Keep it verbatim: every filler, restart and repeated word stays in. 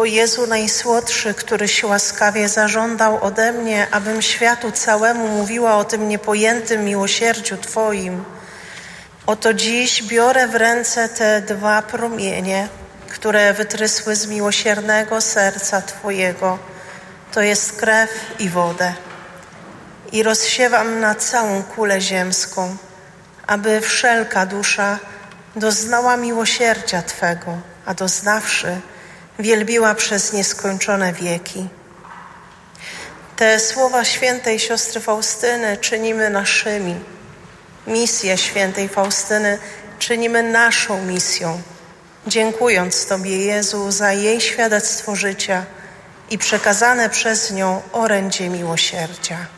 Jezu najsłodszy, któryś łaskawie zażądał ode mnie, abym światu całemu mówiła o tym niepojętym miłosierdziu Twoim, oto dziś biorę w ręce te dwa promienie, które wytrysły z miłosiernego serca Twojego, to jest krew i wodę, i rozsiewam na całą kulę ziemską, aby wszelka dusza doznała miłosierdzia Twego, a doznawszy, wielbiła przez nieskończone wieki. Te słowa świętej siostry Faustyny czynimy naszymi. Misję świętej Faustyny czynimy naszą misją, dziękując Tobie, Jezu, za jej świadectwo życia i przekazane przez nią orędzie miłosierdzia.